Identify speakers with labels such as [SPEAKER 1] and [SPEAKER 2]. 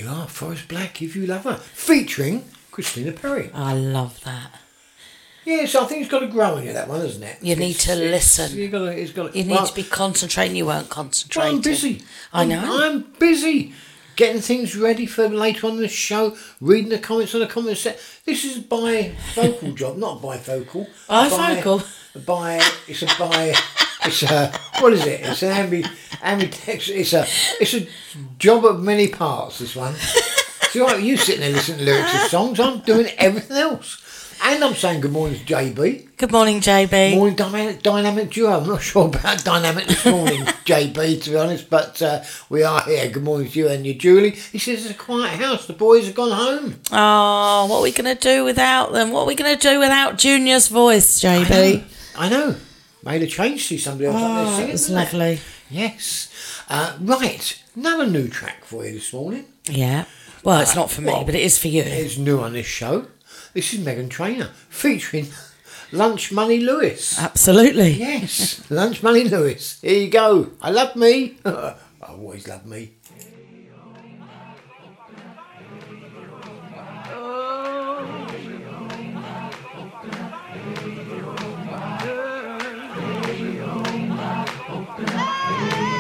[SPEAKER 1] you are, Forrest Black, if you love her. Featuring Christina Perri.
[SPEAKER 2] I love that.
[SPEAKER 1] Yes, I think it's got to grow on you, that one, hasn't it?
[SPEAKER 2] You need to listen.
[SPEAKER 1] It's got to,
[SPEAKER 2] You need to be concentrating. You weren't concentrating.
[SPEAKER 1] I'm busy.
[SPEAKER 2] I know.
[SPEAKER 1] I'm busy getting things ready for later on in the show, reading the comments on the comment set. This is bivocal job, not bifocal.
[SPEAKER 2] Bifocal?
[SPEAKER 1] It's a, what is it? It's an ambidextrous. It's a job of many parts, this one. See, like you sitting there listening to lyrics of songs, I'm doing everything else. And I'm saying good morning to JB.
[SPEAKER 2] Good morning, JB.
[SPEAKER 1] Morning, dynamic duo. I'm not sure about dynamic this morning, JB, to be honest, but we are here. Good morning to you and your Julie. He says it's a quiet house. The boys have gone home.
[SPEAKER 2] Oh, what are we going to do without them? What are we going to do without Junior's voice, JB?
[SPEAKER 1] I know. Made a change to somebody else up there singing.
[SPEAKER 2] It was lovely.
[SPEAKER 1] Yes. Right. Another new track for you this morning.
[SPEAKER 2] Yeah. Well, it's not for me, but it is for you.
[SPEAKER 1] It's new on this show. This is Meghan Trainor featuring Lunch Money Lewis.
[SPEAKER 2] Absolutely.
[SPEAKER 1] Yes, Lunch Money Lewis. Here you go. I love me. I always love me.